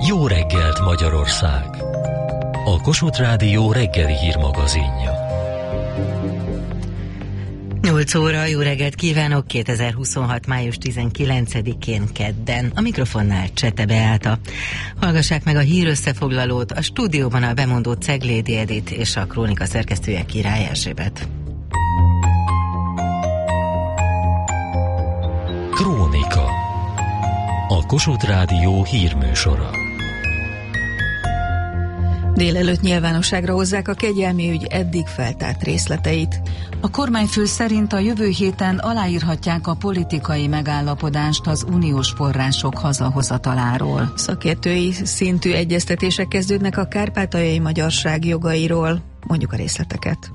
Jó reggelt Magyarország! A Kossuth Rádió reggeli hírmagazinja. 8 óra, jó reggelt kívánok, 2026. május 19-én kedden. A mikrofonnál Csete Beáta. Hallgassák meg a hírösszefoglalót, a stúdióban a bemondó Ceglédi Edit és a krónika szerkesztője Király Erzsébet. Krónika. A Kossuth Rádió hírműsora. Délelőtt nyilvánosságra hozzák a kegyelmi ügy eddig feltárt részleteit. A kormányfő szerint a jövő héten aláírhatják a politikai megállapodást az uniós források hazahozataláról. Szakértői szintű egyeztetések kezdődnek a kárpátaljai magyarság jogairól. Mondjuk a részleteket.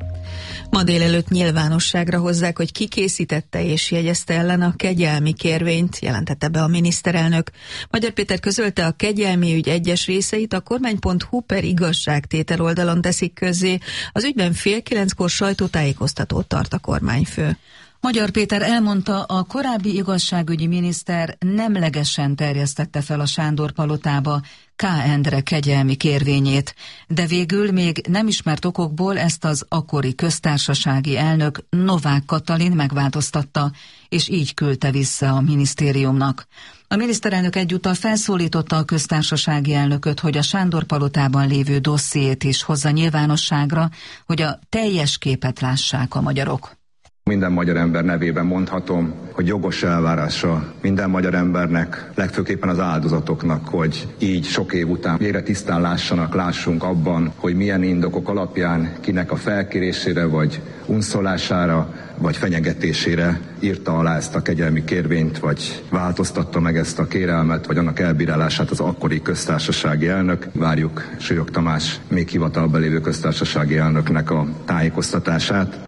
Ma délelőtt nyilvánosságra hozzák, hogy ki készítette és jegyezte ellen a kegyelmi kérvényt, jelentette be a miniszterelnök. Magyar Péter közölte, a kegyelmi ügy egyes részeit a kormány.hu per igazságtétel oldalon teszik közzé. Az ügyben 8:30 sajtótájékoztatót tart a kormányfő. Magyar Péter elmondta, a korábbi igazságügyi miniszter nemlegesen terjesztette fel a Sándor palotába K. Endre kegyelmi kérvényét, de végül még nem ismert okokból ezt az akkori köztársasági elnök Novák Katalin megváltoztatta, és így küldte vissza a minisztériumnak. A miniszterelnök egyúttal felszólította a köztársasági elnököt, hogy a Sándor palotában lévő dossziét is hozza nyilvánosságra, hogy a teljes képet lássák a magyarok. Minden magyar ember nevében mondhatom, hogy jogos elvárása minden magyar embernek, legfőképpen az áldozatoknak, hogy így sok év után végre tisztán lássunk abban, hogy milyen indokok alapján kinek a felkérésére, vagy unszolására, vagy fenyegetésére írta alá ezt a kegyelmi kérvényt, vagy változtatta meg ezt a kérelmet, vagy annak elbírálását az akkori köztársasági elnök. Várjuk Súlyog Tamás még hivatalban lévő köztársasági elnöknek a tájékoztatását.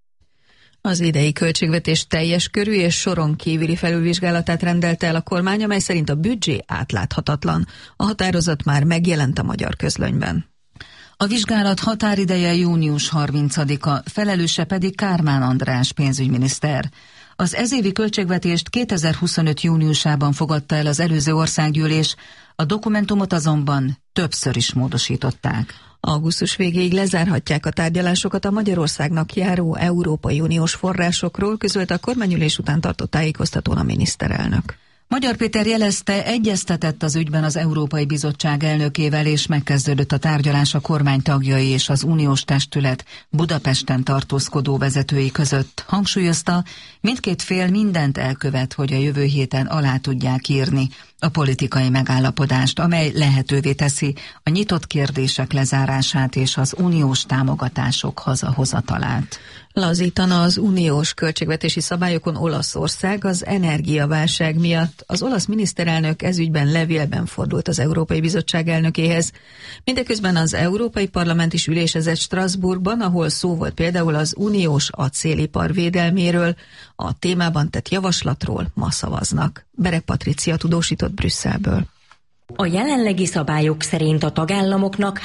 Az idei költségvetés teljes körű és soron kívüli felülvizsgálatát rendelte el a kormány, amely szerint a büdzsé átláthatatlan. A határozat már megjelent a Magyar Közlönyben. A vizsgálat határideje június 30-a, felelőse pedig Kármán András pénzügyminiszter. Az ezévi költségvetést 2025. júniusában fogadta el az előző országgyűlés, a dokumentumot azonban többször is módosították. Augusztus végéig lezárhatják a tárgyalásokat a Magyarországnak járó Európai Uniós forrásokról, közölte a kormányülés után tartott tájékoztatón a miniszterelnök. Magyar Péter jelezte, egyeztetett az ügyben az Európai Bizottság elnökével, és megkezdődött a tárgyalás a kormány tagjai és az uniós testület Budapesten tartózkodó vezetői között. Hangsúlyozta, mindkét fél mindent elkövet, hogy a jövő héten alá tudják írni a politikai megállapodást, amely lehetővé teszi a nyitott kérdések lezárását és az uniós támogatások hazahozatalát. Lazítana az uniós költségvetési szabályokon Olaszország az energiaválság miatt. Az olasz miniszterelnök ezügyben levélben fordult az Európai Bizottság elnökéhez. Mindeközben az Európai Parlament is ülésezett Strasbourgban, ahol szó volt például az uniós acélipar védelméről. A témában tett javaslatról ma szavaznak. Bereg Patricia tudósított Brüsszelből. A jelenlegi szabályok szerint a tagállamoknak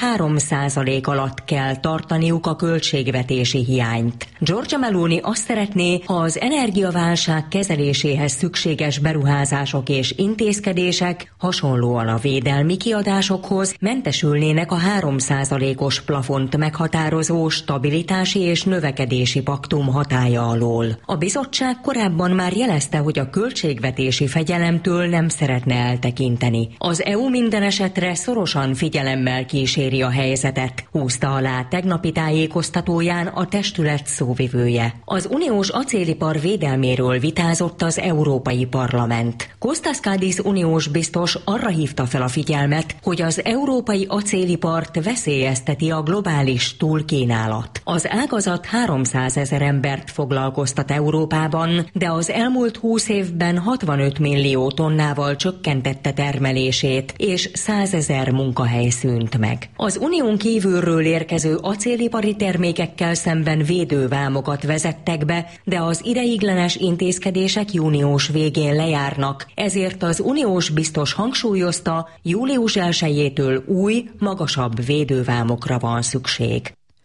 3% alatt kell tartaniuk a költségvetési hiányt. Giorgia Meloni azt szeretné, ha az energiaválság kezeléséhez szükséges beruházások és intézkedések hasonlóan a védelmi kiadásokhoz mentesülnének a 3%-os plafont meghatározó stabilitási és növekedési paktum hatálya alól. A bizottság korábban már jelezte, hogy a költségvetési fegyelemtől nem szeretne eltekinteni. Az EU minden esetre szorosan figyelemmel kíséri a helyzetet, húzta alá tegnapi tájékoztatóján a testület szóvivője. Az uniós acélipar védelméről vitázott az Európai Parlament. Kostas Kadis uniós biztos arra hívta fel a figyelmet, hogy az európai acélipart veszélyezteti a globális túlkínálat. Az ágazat 300 000 embert foglalkoztat Európában, de az elmúlt 20 évben 65 millió tonnával csökkentette termelését, és 100 000 munkahely szűnt meg. Az unión kívülről érkező acélipari termékekkel szemben védővámokat vezettek be, de az ideiglenes intézkedések június végén lejárnak, ezért az uniós biztos hangsúlyozta, július 1-től új, magasabb védővámokra van szükség.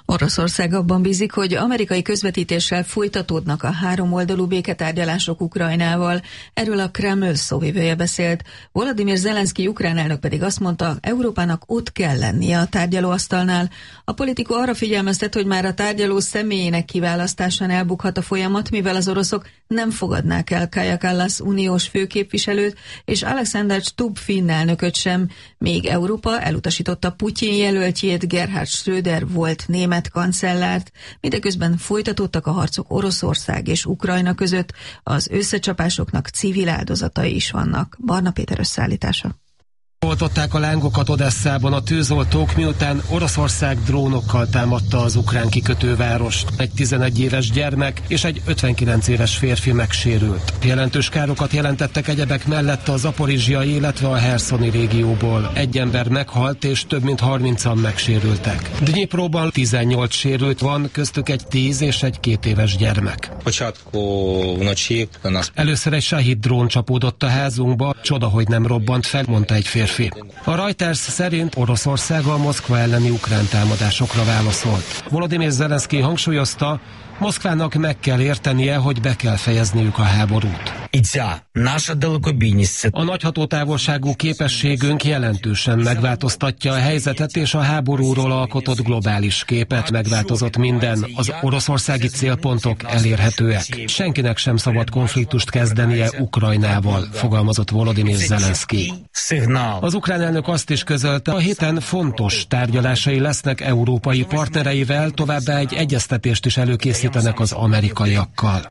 Oroszország abban bízik, hogy amerikai közvetítéssel folytatódnak a háromoldalú béketárgyalások Ukrajnával. Erről a Kreml szóvivője beszélt. Volodymyr Zelenszky ukrán elnök pedig azt mondta, Európának ott kell lennie a tárgyalóasztalnál. A politikó arra figyelmeztet, hogy már a tárgyaló személyének kiválasztásán elbukhat a folyamat, mivel az oroszok nem fogadnák el Kaja Kallas uniós főképviselőt, és Alexander Stubb finn elnököt sem, még Európa elutasította Putyin jelöltjét, Gerhard Schröder volt német kancellárt, mindeközben folytatódtak a harcok Oroszország és Ukrajna között, az összecsapásoknak civil áldozatai is vannak. Barna Péter összeállítása. Oltották a lángokat Odesszában a tűzoltók, miután Oroszország drónokkal támadta az ukrán kikötővárost. Egy 11 éves gyermek és egy 59 éves férfi megsérült. Jelentős károkat jelentettek egyebek mellett a zaporizsiai, illetve a herszoni régióból. Egy ember meghalt és több mint 30-an megsérültek. Dnyipróban 18 sérült van, köztük egy 10 és egy 2 éves gyermek. Először egy Shahid drón csapódott a házunkba, csoda, hogy nem robbant fel, mondta egy férfi. A Reuters szerint Oroszország a Moszkva elleni ukrán támadásokra válaszolt. Volodymyr Zelenszky hangsúlyozta, Moszkvának meg kell értenie, hogy be kell fejezniük a háborút. A nagyhatótávolságú képességünk jelentősen megváltoztatja a helyzetet, és a háborúról alkotott globális képet. Megváltozott minden, az oroszországi célpontok elérhetőek. Senkinek sem szabad konfliktust kezdenie Ukrajnával, fogalmazott Volodymyr Zelenszky. Az ukrán elnök azt is közölte, a héten fontos tárgyalásai lesznek európai partnereivel, továbbá egy egyeztetést is előkészítenek az amerikaiakkal.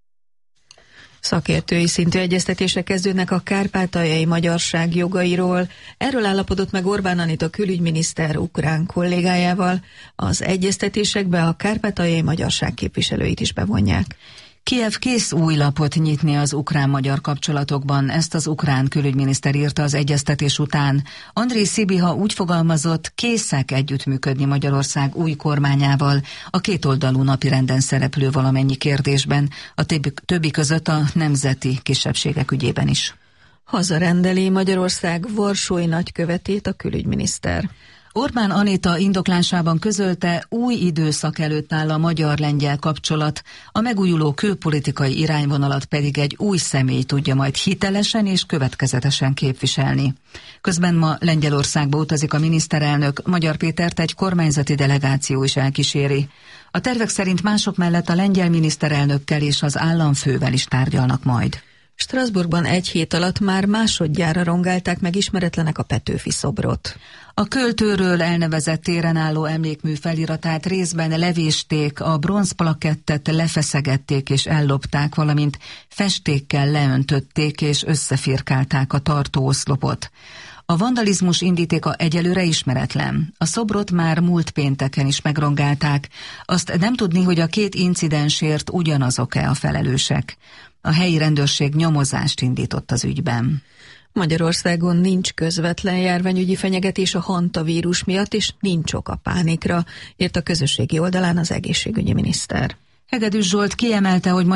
Szakértői szintű egyeztetések kezdődnek a kárpátaljai magyarság jogairól. Erről állapodott meg Orbán Anita külügyminiszter ukrán kollégájával. Az egyeztetésekbe a kárpátaljai magyarság képviselőit is bevonják. Kijev kész új lapot nyitni az ukrán-magyar kapcsolatokban, ezt az ukrán külügyminiszter írta az egyeztetés után. Andrej Szibiha úgy fogalmazott, készek együttműködni Magyarország új kormányával a kétoldalú napirenden szereplő valamennyi kérdésben, a többi között a nemzeti kisebbségek ügyében is. Hazarendeli Magyarország Varsói nagykövetét a külügyminiszter. Orbán Anita indoklásában közölte, új időszak előtt áll a magyar-lengyel kapcsolat, a megújuló külpolitikai irányvonalat pedig egy új személy tudja majd hitelesen és következetesen képviselni. Közben ma Lengyelországba utazik a miniszterelnök, Magyar Pétert egy kormányzati delegáció is elkíséri. A tervek szerint mások mellett a lengyel miniszterelnökkel és az államfővel is tárgyalnak majd. Strasbourgban egy hét alatt már másodjára rongálták meg ismeretlenek a Petőfi szobrot. A költőről elnevezett téren álló emlékmű feliratát részben levésték, a bronzplakettet lefeszegették és ellopták, valamint festékkel leöntötték és összefirkálták a tartóoszlopot. A vandalizmus indítéka egyelőre ismeretlen. A szobrot már múlt pénteken is megrongálták. Azt nem tudni, hogy a két incidensért ugyanazok-e a felelősek. A helyi rendőrség nyomozást indított az ügyben. Magyarországon nincs közvetlen járványügyi fenyegetés a hantavírus miatt, és nincs ok a pánikra, írt a közösségi oldalán az egészségügyi miniszter. Hegedűs Zsolt kiemelte, hogy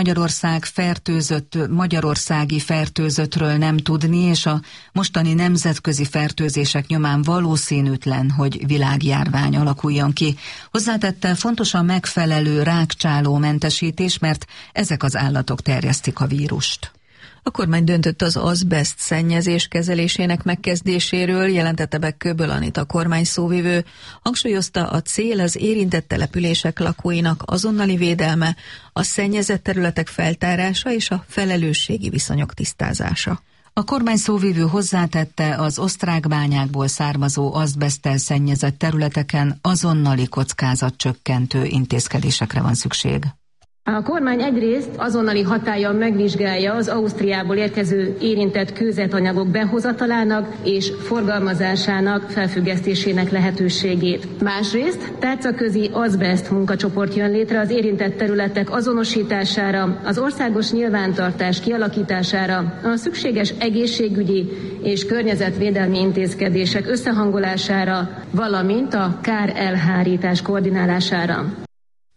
magyarországi fertőzöttről nem tudni, és a mostani nemzetközi fertőzések nyomán valószínűtlen, hogy világjárvány alakuljon ki. Hozzátette, fontos a megfelelő rákcsálómentesítés, mert ezek az állatok terjesztik a vírust. A kormány döntött az azbeszt szennyezés kezelésének megkezdéséről, jelentette be Köböl Anita kormány szóvivő. Hangsúlyozta, a cél az érintett települések lakóinak azonnali védelme, a szennyezett területek feltárása és a felelősségi viszonyok tisztázása. A kormány szóvivő hozzátette, az osztrák bányákból származó azbeszttel szennyezett területeken azonnali kockázatcsökkentő intézkedésekre van szükség. A kormány egyrészt azonnali hatállyal megvizsgálja az Ausztriából érkező érintett kőzetanyagok behozatalának és forgalmazásának felfüggesztésének lehetőségét. Másrészt tárcaközi azbeszt munkacsoport jön létre az érintett területek azonosítására, az országos nyilvántartás kialakítására, a szükséges egészségügyi és környezetvédelmi intézkedések összehangolására, valamint a kárelhárítás koordinálására.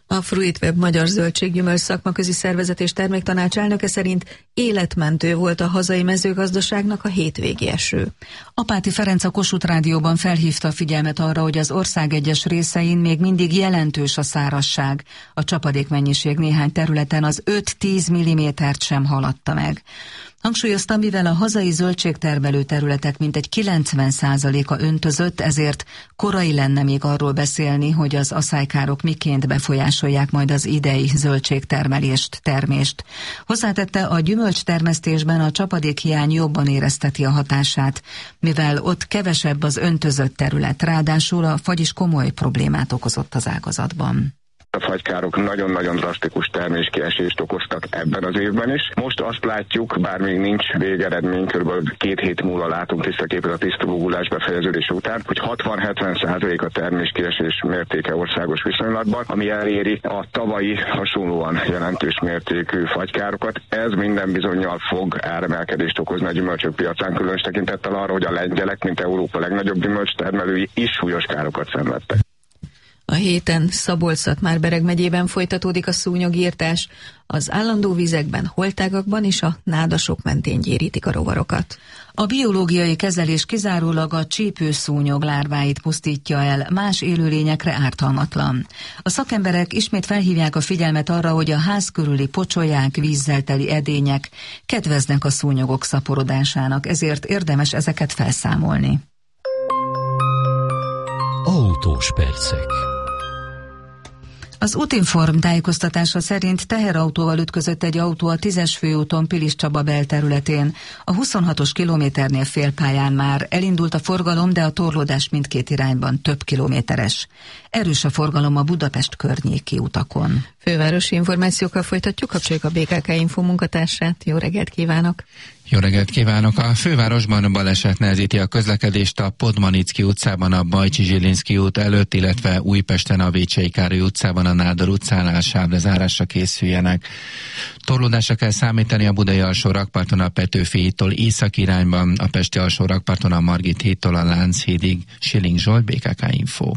A Fruitweb Magyar Zöldséggyümölcs Szakmaközi Szervezet és Terméktanács elnöke szerint életmentő volt a hazai mezőgazdaságnak a hétvégi eső. Apáti Ferenc a Kossuth Rádióban felhívta a figyelmet arra, hogy az ország egyes részein még mindig jelentős a szárazság. A csapadékmennyiség néhány területen az 5-10 mm-t sem haladta meg. Hangsúlyozta, mivel a hazai zöldségtermelő területek mintegy 90%-a öntözött, ezért korai lenne még arról beszélni, hogy az aszálykárok miként befolyásolják majd az idei zöldségtermelést, termést. Hozzátette, a gyümölcstermesztésben a csapadékhiány jobban érezteti a hatását, mivel ott kevesebb az öntözött terület, ráadásul a fagy is komoly problémát okozott az ágazatban. A fagykárok nagyon-nagyon drasztikus terméskiesést okoztak ebben az évben is. Most azt látjuk, bár még nincs végeredmény, kb. 2 hét múlva látunk tiszta képet a tisztulógulás befejeződése után, hogy 60-70% a terméskiesés mértéke országos viszonylatban, ami eléri a tavalyi hasonlóan jelentős mértékű fagykárokat. Ez minden bizonnyal fog áremelkedést okozni a gyümölcsök piacán, különös tekintettel arra, hogy a lengyelek, mint Európa legnagyobb gyümölcstermelői is súlyos károkat szenvedtek. A héten Szabolcs-Szatmár-Bereg megyében folytatódik a szúnyogírtás. Az állandó vizekben, holtágakban és a nádasok mentén gyérítik a rovarokat. A biológiai kezelés kizárólag a csípőszúnyog lárváit pusztítja el, más élőlényekre ártalmatlan. A szakemberek ismét felhívják a figyelmet arra, hogy a ház körüli pocsolyák, vízzel teli edények kedveznek a szúnyogok szaporodásának, ezért érdemes ezeket felszámolni. Autós percek. Az Útinform tájékoztatása szerint teherautóval ütközött egy autó a 10-es főúton Piliscsaba belterületén. A 26-os kilométernél félpályán már elindult a forgalom, de a torlódás mindkét irányban több kilométeres. Erős a forgalom a Budapest környéki utakon. Fővárosi információkkal folytatjuk, kapcsoljuk a BKK Info munkatársát. Jó reggelt kívánok! Jó reggelt kívánok! A fővárosban baleset nehezíti a közlekedést a Podmanicki utcában a Bajcsi-Zsilinszky út előtt, illetve Újpesten a Vécsei Károly utcában a Nádor utcánál sávlezárásra készüljenek. Torlódásra kell számítani a Budai alsó rakparton a Petőfi hídtól észak irányban, a Pesti alsó rakparton a Margit hídtól a Lánchídig. Schilling Zsolt, BKK Info.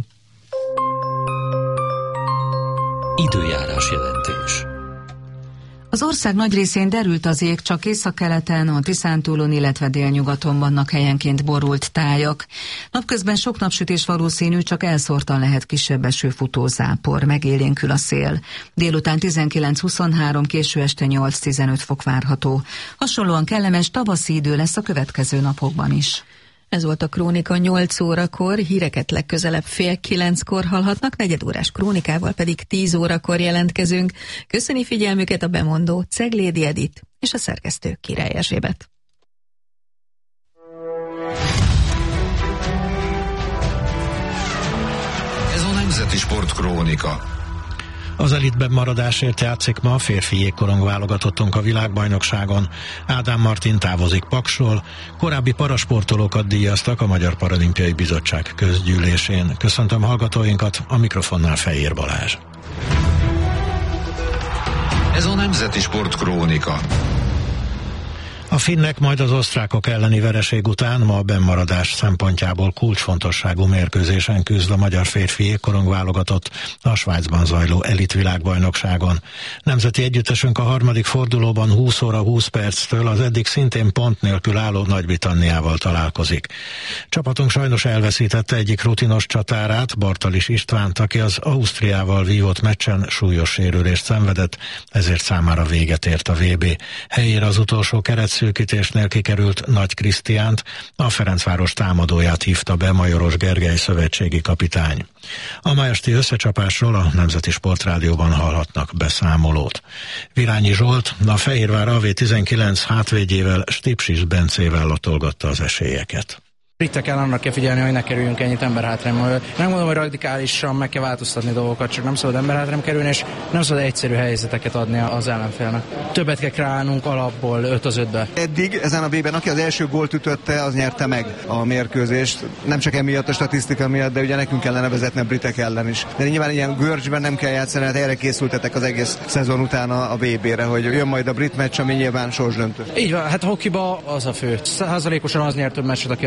Időjárás jelentés. Az ország nagy részén derült az ég, csak északkeleten, a Tiszántúlon, illetve délnyugaton vannak helyenként borult tájak. Napközben sok napsütés valószínű, csak elszórtan lehet kisebb esőfutó zápor, megélénkül a szél. Délután 19-23, késő este 8-15 fok várható. Hasonlóan kellemes tavaszi idő lesz a következő napokban is. Ez volt a Krónika 8 órakor, híreket legközelebb 8:30-kor hallhatnak, 4 órás krónikával pedig 10 órakor jelentkezünk. Köszöni figyelmüket a bemondó Ceglédi Edit és a szerkesztő Király Erzsébet. Ez a Nemzeti Sport Krónika. Az elitben maradásért játszik ma a férfi jégkorong válogatottunk a világbajnokságon. Ádám Martin távozik Paksról, korábbi parasportolókat díjaztak a Magyar Paralimpiai Bizottság közgyűlésén. Köszöntöm hallgatóinkat, a mikrofonnál Fejér Balázs. Ez a Nemzeti Sport Krónika. A finnek majd az osztrákok elleni vereség után ma a bennmaradás szempontjából kulcsfontosságú mérkőzésen küzd a magyar férfi jégkorong válogatott a Svájcban zajló elitvilágbajnokságon. Nemzeti együttesünk a harmadik fordulóban 20 óra 20 perctől az eddig szintén pont nélkül álló Nagy-Britanniával találkozik. Csapatunk sajnos elveszítette egyik rutinos csatárát, Bartalis Istvánt, aki az Ausztriával vívott meccsen súlyos sérülést szenvedett, ezért számára véget ért a VB. Helyére az utolsó keretszűkítésnél kikerült Nagy Krisztiánt, a Ferencváros támadóját hívta be Majoros Gergely szövetségi kapitány. A ma esti összecsapásról a Nemzeti Sportrádióban hallhatnak beszámolót. Virányi Zsolt a Fehérvár AV19 hátvédjével, Stipsis Bencével latolgatta az esélyeket. Britek ellen annak kell figyelni, hogy ne kerüljünk ennyit emberhátrányba. Nem mondom, hogy radikálisan meg kell változtatni dolgokat, csak nem szabad emberhátrányba kerülni, és nem szabad egyszerű helyzeteket adni az ellenfélnek. Többet kell kreálnunk alapból 5-5-be. Eddig ezen a B-ben, aki az első gólt ütötte, az nyerte meg a mérkőzést. Nem csak emiatt a statisztika miatt, de ugye nekünk kellene vezetni a britek ellen is. De nyilván ilyen görcsben nem kell játszani, hát erre készültetek az egész szezon után a VB-re, hogy jön majd a brit meccs, ami nyilván sorsdöntő. Így van, hát hokiba az a fő. 100%-osan az nyert több meccset, aki az első gólt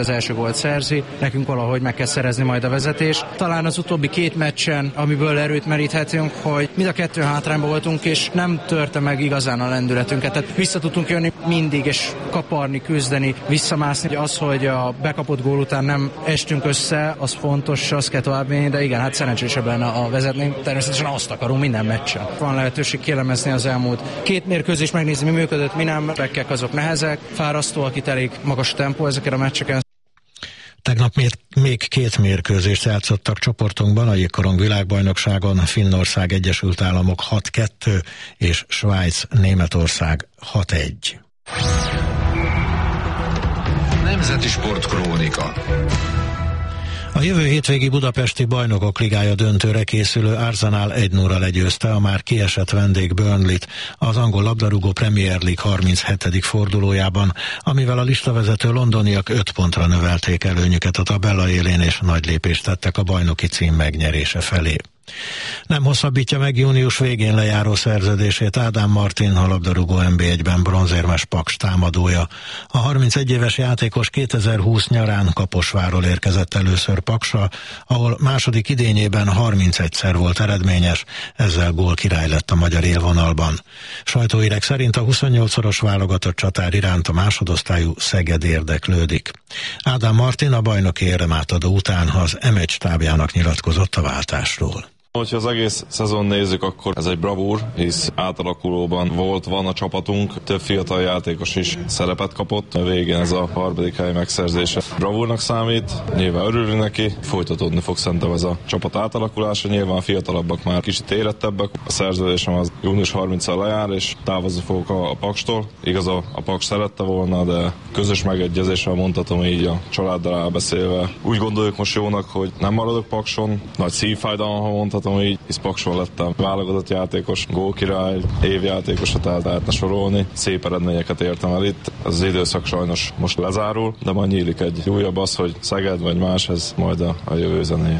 gólt szerzi, nekünk valahogy meg kell szerezni majd a vezetést. Talán az utóbbi 2 meccsen, amiből erőt meríthetünk, hogy mind a 2 hátrányban voltunk, és nem törte meg igazán a lendületünket. Tehát vissza tudtunk jönni mindig, és kaparni, küzdeni, visszamászni. Az, hogy a bekapott gól után nem estünk össze, az fontos, azt kell továbbvinni, de igen, hát szerencsésebb lenne a vezetni. Természetesen azt akarunk minden meccsen. Van lehetőség kielemezni az elmúlt 2 mérkőzést, megnézni, mi működött, mi nem. Bekkek azok nehezek, fárasztóak, itt elég magas tempó ezeken a meccseken. Tegnap még 2 mérkőzést játszottak csoportunkban a jégkorong világbajnokságon, Finnország Egyesült Államok 6-2 és Svájc Németország 6-1. Nemzeti Sportkrónika. A jövő hétvégi Budapesti Bajnokok Ligája döntőre készülő Arsenal 1-0-ra legyőzte a már kiesett vendég Burnley-t az angol labdarúgó Premier League 37. fordulójában, amivel a listavezető londoniak 5 pontra növelték előnyüket a tabella élén és nagy lépést tettek a bajnoki cím megnyerése felé. Nem hosszabbítja meg június végén lejáró szerződését Ádám Martin, a labdarúgó NB1-ben bronzérmes Paks támadója. A 31 éves játékos 2020 nyarán Kaposvárról érkezett először Paksra, ahol második idényében 31-szer volt eredményes, ezzel gólkirály lett a magyar élvonalban. Sajtóhírek szerint a 28-szoros válogatott csatár iránt a másodosztályú Szeged érdeklődik. Ádám Martin a bajnoki éremátadó után az M1 stábjának nyilatkozott a váltásról. Hogyha az egész szezon nézzük, akkor ez egy bravúr, hisz átalakulóban van a csapatunk, több fiatal játékos is szerepet kapott, a végén ez a 3. hely megszerzése bravúrnak számít, nyilván örülünk neki, folytatódni fog szerintem ez a csapat átalakulása, nyilván a fiatalabbak már kicsit érettebbek, a szerződésem az június 30-al lejár, és távozni fogok a Pakstól, igaz a Paks szerette volna, de közös megegyezéssel mondhatom így a családdal elbeszélve. Úgy gondoljuk most jónak, hogy nem maradok Pakson, nagy szívfájdalom, ha mondhatom, így, hisz Pakson lettem válogatott játékos, gólkirály, évjátékosat lehetne sorolni. Szép eredményeket értem el itt. Ez az időszak sajnos most lezárul, de majd nyílik egy újabb, az, hogy Szeged vagy más, ez majd a jövő zenéje.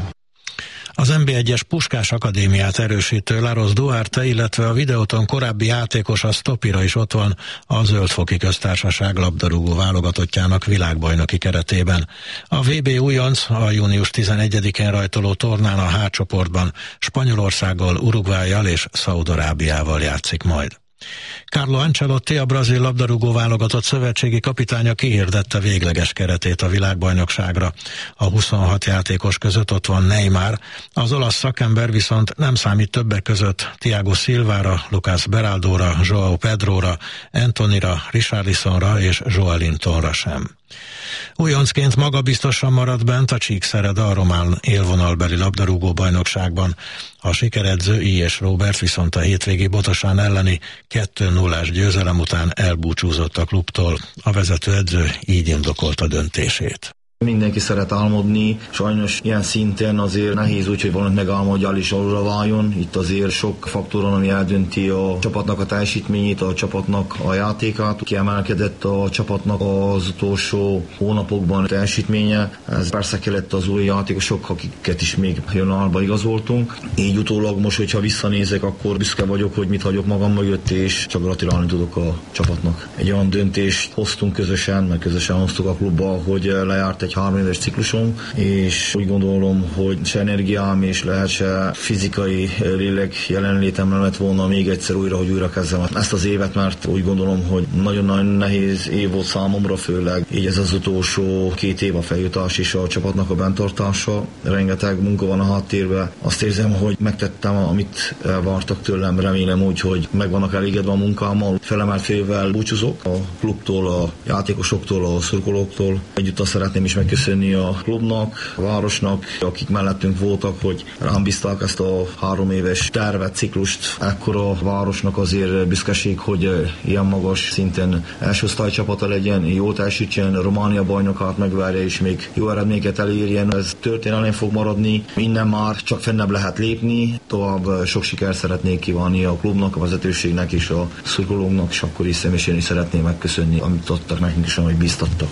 Az NB1-es Puskás Akadémiát erősítő Laros Duarte, illetve a Videóton korábbi játékos, a Stopira is ott van a Zöldfoki Köztársaság labdarúgó válogatottjának világbajnoki keretében. A VB újonc a június 11-én rajtoló tornán a H csoportban Spanyolországgal, Uruguayjal és Szaúd-Arábiával játszik majd. Carlo Ancelotti, a brazil labdarúgó válogatott szövetségi kapitánya kihirdette végleges keretét a világbajnokságra. A 26 játékos között ott van Neymar, az olasz szakember viszont nem számít többek között Thiago Silvára, Lucas Beraldóra, João Pedróra, Antonira, Richarlisonra és Joelintonra sem. Újoncként magabiztosan maradt bent a Csíkszereda a román élvonalbeli labdarúgó bajnokságban. A sikeredző I.S. Róbert viszont a hétvégi Botosán elleni 2-0-ás győzelem után elbúcsúzott a klubtól. A vezetőedző így indokolta döntését. Mindenki szeret álmodni, sajnos ilyen szinten azért nehéz úgy, hogy valamit megálmodjál és alulra váljon. Itt azért sok faktoron, ami eldönti a csapatnak a teljesítményét, a csapatnak a játékát. Kiemelkedett a csapatnak az utolsó hónapokban a teljesítménye. Ez persze kellett az új játékosok, akiket is még jönalba igazoltunk. Így utólag most, hogyha visszanézek, akkor büszke vagyok, hogy mit hagyok magam mögött, és csak gratulálni tudok a csapatnak. Egy olyan döntést hoztunk közösen, meg közösen hoztuk a klubba, hogy lejárt egy 3 éves ciklusom, és úgy gondolom, hogy se energiám és lehet se fizikai lélek jelenlétem nem lett volna még egyszer újra, hogy újra kezdem ezt az évet, mert úgy gondolom, hogy nagyon-nagyon nehéz év volt számomra, főleg így ez az utolsó 2 év a feljutás és a csapatnak a bentartása. Rengeteg munka van a háttérben. Azt érzem, hogy megtettem, amit vártak tőlem, remélem úgy, hogy meg vannak elégedve a munkámmal. Felemelt félvel búcsúzok a klubtól, a játékosoktól, a szurkolóktól. Egyúttal szeretném is megköszönni a klubnak, a városnak, akik mellettünk voltak, hogy rám bízták ezt a 3 éves tervet, ciklust. Ekkora városnak azért büszkeség, hogy ilyen magas szinten első osztálycsapata legyen, jól teljesítsen, Románia bajnokát megvárja és még jó eredményeket elérjen. Ez történelem fog maradni, innen már csak fennebb lehet lépni, tovább sok sikert szeretnék kívánni a klubnak, a vezetőségnek és a szurkolóknak, és akkor is személyesen is szeretném megköszönni, amit adtak nekünk és amit bíztattak.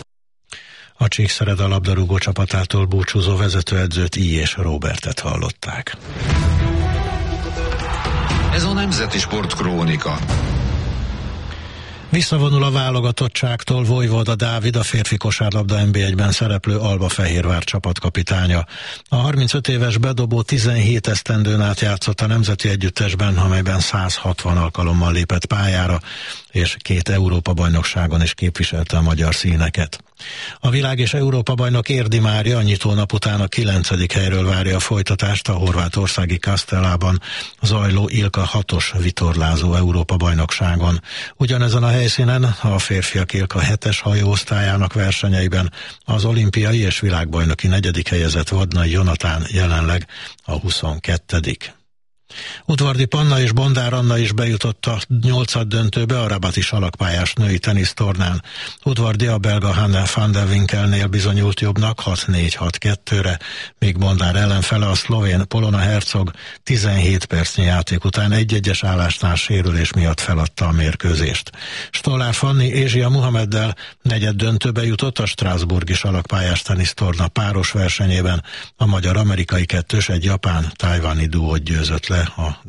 A Csíkszereda labdarúgó csapatától búcsúzó vezetőedzőt I.S. Róbertet hallották. Ez a Nemzeti Sportkrónika. Visszavonul a válogatottságtól Vojvoda Dávid, a férfi kosárlabda NB1-ben szereplő Albafehérvár csapatkapitánya. A 35 éves bedobó 17 esztendőn át játszott a nemzeti együttesben, amelyben 160 alkalommal lépett pályára, és 2 Európa-bajnokságon is képviselte a magyar színeket. A világ- és Európa-bajnok Érdi Mária a nyitónap után a 9. helyről várja a folytatást a horvátországi Castellában zajló Ilka 6-os vitorlázó Európa-bajnokságon. Ugyanezen a helyszínen a férfiak Ilka 7-es hajóosztályának versenyeiben az olimpiai és világbajnoki 4. helyezett Vadnai Jonatán jelenleg a 22. Udvardi Panna és Bondár Anna is bejutott a 8. döntőbe a rabati salakpályás női tenisztornán. Udvardi a belga Hanne van der Winkelnél bizonyult jobbnak 6-4-6-2-re, míg Bondár ellenfele a szlovén Polona Hercog 17 percnyi játék után 1-1-es állásnál sérülés miatt feladta a mérkőzést. Stollár Fanni Ézsia Muhammeddel 4. döntőbe jutott a strasbourgi salakpályás tenisztorna páros versenyében. A magyar-amerikai kettős egy japán-tajvani duót győzött le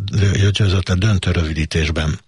döntő rövidítésben.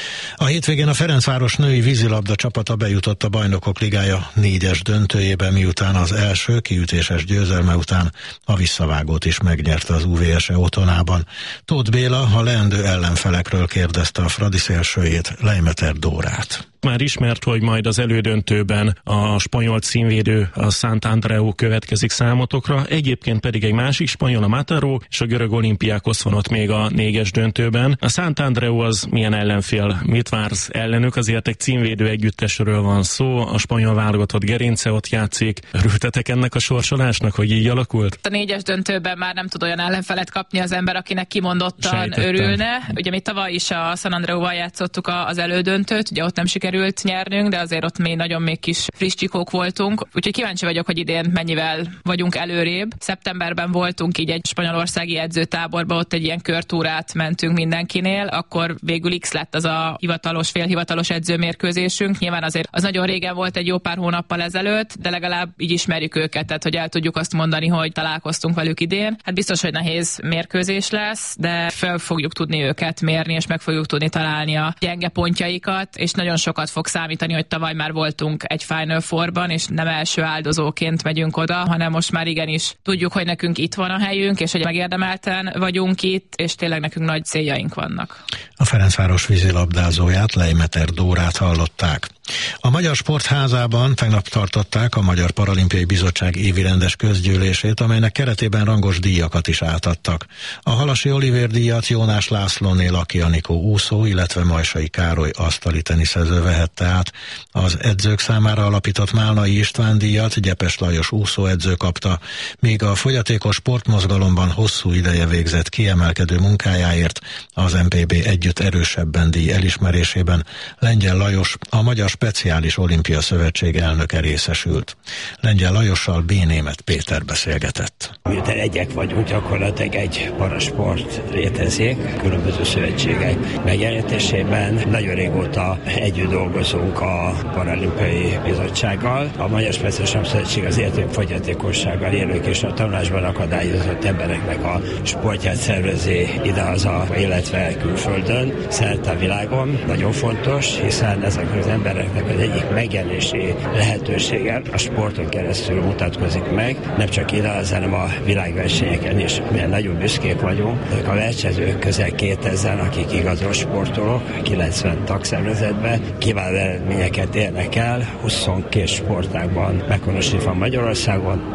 A hétvégén a Ferencváros női vízilabda csapata bejutott a Bajnokok Ligája 4-es döntőjébe, miután az első kiütéses győzelme után a visszavágót is megnyerte az UVS-e otthonában. Tóth Béla a leendő ellenfelekről kérdezte a Fradi szélsőjét, Leimeter Dórát. Már ismert, hogy majd az elődöntőben a spanyol címvédő, a Sant Andreu következik számotokra, egyébként pedig egy másik spanyol, a Mataró, és a görög Olympiákos van ott még a 4-es döntőben. A Sant Andreu az milyen ellenfél? Mit vársz ellenük? Azért egy címvédő együttesről van szó, a spanyol válogatott gerince ott játszik. Örültetek ennek a sorsolásnak, hogy így alakult? A 4-es döntőben már nem tud olyan ellenfelet kapni az ember, akinek kimondottan örülne. Ugye mi tavaly is a San Andreuval játszottuk az elődöntőt, ugye ott nem sikerült nyernünk, de azért ott még kis friss csikók voltunk. Úgyhogy kíváncsi vagyok, hogy idén mennyivel vagyunk előrébb. Szeptemberben voltunk így egy spanyolországi edzőtáborba, ott egy ilyen körtúrát mentünk mindenkinél, akkor végül X lett az a hivatalos, félhivatalos edzőmérkőzésünk. Nyilván azért az nagyon régen volt, egy jó pár hónappal ezelőtt, de legalább így ismerjük őket, tehát hogy el tudjuk azt mondani, hogy találkoztunk velük idén. Hát biztos, hogy nehéz mérkőzés lesz, de fel fogjuk tudni őket mérni, és meg fogjuk tudni találni a gyenge pontjaikat, és nagyon sokat fog számítani, hogy tavaly már voltunk egy Final Fourban, és nem első áldozóként megyünk oda, hanem most már igenis tudjuk, hogy nekünk itt van a helyünk, és hogy megérdemelten vagyunk itt, és tényleg nekünk nagy céljaink vannak. A Ferencváros vízilabdázóját, Leimeter Dórát hallották. A Magyar Sportházában tegnap tartották a Magyar Paralimpiai Bizottság évi rendes közgyűlését, amelynek keretében rangos díjakat is átadtak. A Halasi Olivér díjat Jónás Lászlóné Laki Anikó úszó, illetve Majsai Károly asztali teniszező vehette át. Az edzők számára alapított Málnai István díjat Gyepes Lajos úszóedző kapta, míg a fogyatékos sportmozgalomban hosszú ideje végzett kiemelkedő munkájáért az MPB Együtt erősebben díj elismerésében Lengyel Lajos, a Magyar Speciális Olimpia Szövetség elnöke részesült. Lengyel Lajossal B. Németh Péter beszélgetett. Miután egyek vagyunk, gyakorlatilag egy parasport létezik, különböző szövetségek megjelenítésében. Nagyon régóta együtt dolgozunk a Paralimpiai Bizottsággal. A Magyar Speciális Szövetség az értékfogyatékossággal élők és a tanulásban akadályozott embereknek a sportját szervezi idehaza, illetve külföldön, szerte a világon. Nagyon fontos, hiszen ezek az embereknek az egyik megjelenési lehetősége a sporton keresztül mutatkozik meg, nem csak idehaza, hanem a világversenyeken is. Milyen nagyon büszkék vagyunk. Ezek a versenyzők közel 2000, akik igazos sportolók, 90 tagszervezetben kiváló eredményeket érnek el, 22 sportágban meghonosítva Magyarországon,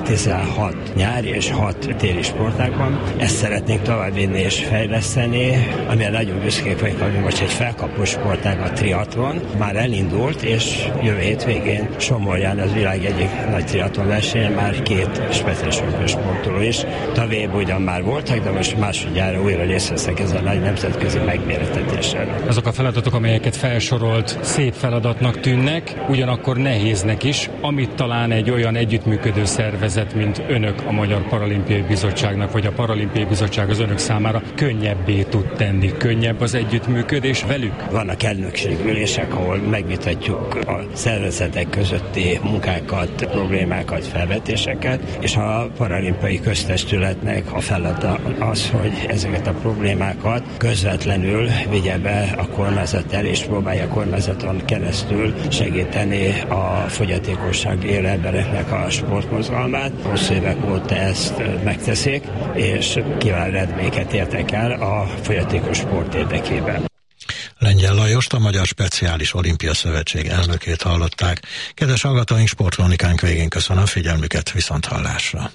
16 nyári és 6 téli sportágban. Ezt szeretnénk továbbvinni és fejleszteni, amilyen nagyon büszkék vagyunk, ami most egy felkapó sportág, a triatlon, már elindult, és jövő hétvégén Somorján az világ egyik nagy triatlon versenyen már 2 speciális sportoló is. Tavébb ugyan már voltak, de most másodjára újra részt vesznek ezen a nagy nemzetközi megmérettetésen. Azok a feladatok, amelyeket felsorolt, szép feladatnak tűnnek, ugyanakkor nehéznek is, amit talán egy olyan együttműködő szervezet, mint önök a Magyar Paralimpiai Bizottságnak, vagy a Paralimpiai Bizottság az önök számára könnyebbé tud tenni. Könnyebb az együttműködés velük? Vannak elnökségülések, ahol megvitatjuk látjuk a szervezetek közötti munkákat, problémákat, felvetéseket, és a paralimpiai köztestületnek a feladata az, hogy ezeket a problémákat közvetlenül vigye be a kormányzat el, és próbálja a kormányzaton keresztül segíteni a fogyatékosság élő embereknek a sportmozgalmát. Hosszú évek óta ezt megteszik, és kiváló eredményeket értek el a fogyatékos sport érdekében. Lengyel Lajost, a Magyar Speciális Olimpia Szövetség elnökét hallották. Kedves hallgatóink, sportkrónikánk végén köszönöm figyelmüket, viszonthallásra.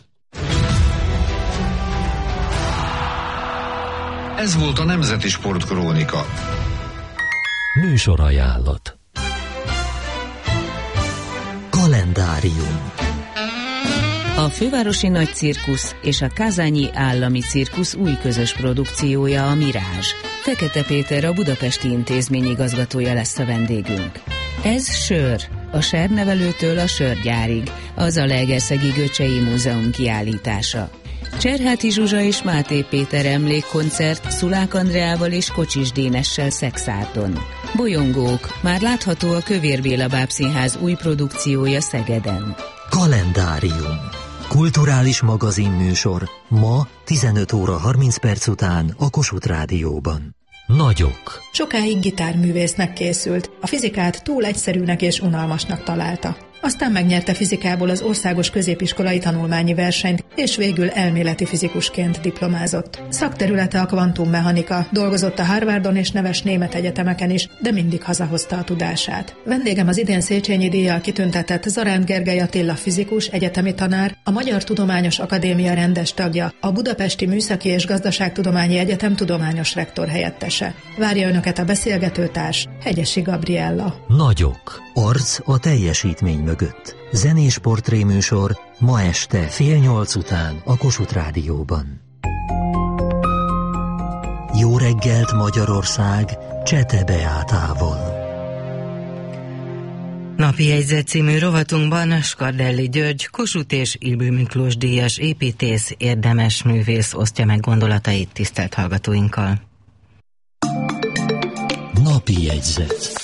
Ez volt a Nemzeti Sportkrónika. Műsorajánlat. Kalendárium. A Fővárosi Nagy Cirkusz és a Kázányi Állami Cirkusz új közös produkciója a Mirázs. Fekete Péter, a Budapesti Intézmény igazgatója lesz a vendégünk. Ez Sör, a sernevelőtől a sörgyárig, az a Legerszegi Göcsei Múzeum kiállítása. Cserháti Zsuzsa és Máté Péter emlékkoncert Szulák Andreával és Kocsis Dénessel Szexárdon. Bolyongók, már látható a Kövér Béla Bábszínház új produkciója Szegeden. Kalendárium. Kulturális magazinműsor ma 15 óra 30 perc után a Kossuth Rádióban. Nagyok. Sokáig gitárművésznek készült. A fizikát túl egyszerűnek és unalmasnak találta. Aztán megnyerte fizikából az országos középiskolai tanulmányi versenyt, és végül elméleti fizikusként diplomázott. Szakterülete a kvantummechanika, dolgozott a Harvardon és neves német egyetemeken is, de mindig hazahozta a tudását. Vendégem az idén Széchenyi díjjal kitüntetett Zaránd Gergely Attila fizikus, egyetemi tanár, a Magyar Tudományos Akadémia rendes tagja, a Budapesti Műszaki és Gazdaságtudományi Egyetem tudományos rektor helyettese. Várja önöket a beszélgetőtárs, Hegyesi Gabriella. Nagyok. Arc a teljesítmény mögött. Zenés portréműsor ma este 7:30 után a Kossuth Rádióban. Jó reggelt Magyarország Csete Beátával. Napi jegyzet című rovatunkban Skardelli György, Kossuth és Ybl Miklós díjas építész, érdemes művész osztja meg gondolatait tisztelt hallgatóinkkal. Napi jegyzet.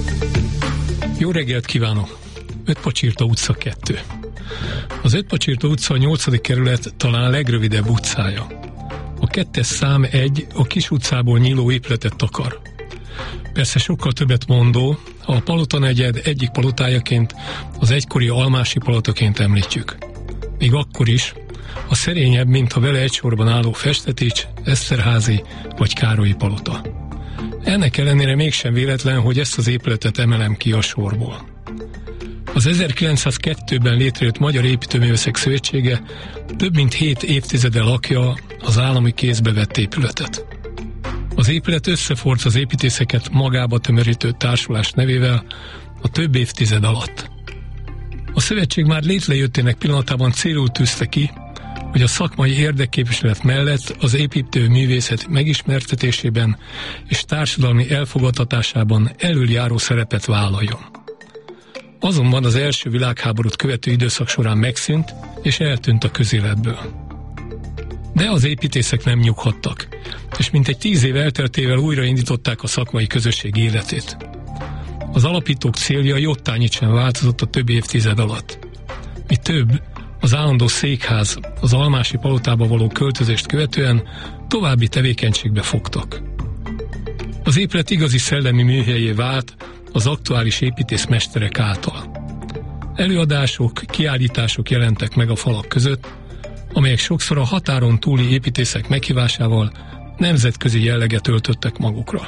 Jó reggelt kívánok! Ötpacsirta utca 2. Az Ötpacsirta utca a 8. kerület talán legrövidebb utcája. A 2-es szám 1 a kis utcából nyíló épületet takar. Persze sokkal többet mondó, ha a Palota negyed egyik palotájaként az egykori almási palotaként említjük. Még akkor is, a szerényebb, mint a vele egy sorban álló Festetics, Eszterházy vagy Károlyi palota. Ennek ellenére mégsem véletlen, hogy ezt az épületet emelem ki a sorból. Az 1902-ben létrejött Magyar Építőművészek Szövetsége több mint 7 évtizede lakja az állami kézbe vett épületet. Az épület összeforrt az építészeket magába tömörítő társulás nevével a több évtized alatt. A szövetség már létrejöttének pillanatában célul tűzte ki, hogy a szakmai érdekképviselet mellett az építőművészet megismertetésében és társadalmi elfogadtatásában elöljáró szerepet vállaljon. Azonban az első világháborút követő időszak során megszűnt és eltűnt a közéletből. De az építészek nem nyughattak, és mintegy 10 év elteltével újraindították a szakmai közösség életét. Az alapítók célja jottányit sem változott a több évtized alatt. Mi több, az állandó székház, az almási palotába való költözést követően további tevékenységbe fogtak. Az épület igazi szellemi műhelyé vált az aktuális építészmesterek által. Előadások, kiállítások jelentek meg a falak között, amelyek sokszor a határon túli építészek meghívásával nemzetközi jelleget öltöttek magukra.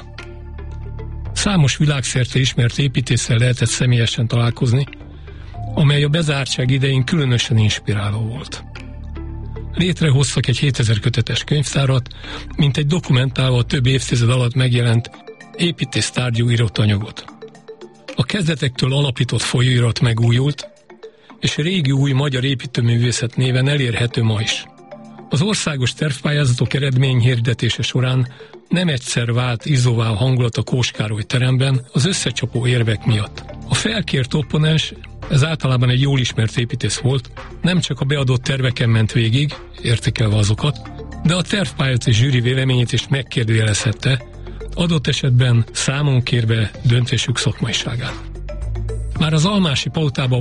Számos világszerte ismert építéssel lehetett személyesen találkozni, amely a bezártság idején különösen inspiráló volt. Létrehoztak egy 7000 kötetes könyvtárat, mint egy dokumentálva a több évtized alatt megjelent építésztárgyú iratanyagot. A kezdetektől alapított folyóirat megújult, és a régi új magyar építőművészet néven elérhető ma is. Az országos tervpályázatok eredményhirdetése során nem egyszer vált izzóvá a hangulat a Kós Károly teremben az összecsapó érvek miatt. A felkért opponens, ez általában egy jól ismert építész volt, nem csak a beadott terveken ment végig, értékelve azokat, de a tervpályázati zsűri véleményét is megkérdőjelezhette, adott esetben számon kérve döntésük szakmaiságát. Már az Almási palotában